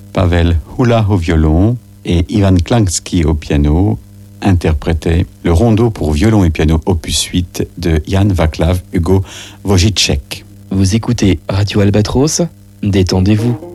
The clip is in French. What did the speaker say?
Pavel Hula au violon et Ivan Klansky au piano interprétaient le rondo pour violon et piano opus 8 de Jan Vaclav Hugo Wojciech. Vous écoutez Radio Albatros, détendez-vous.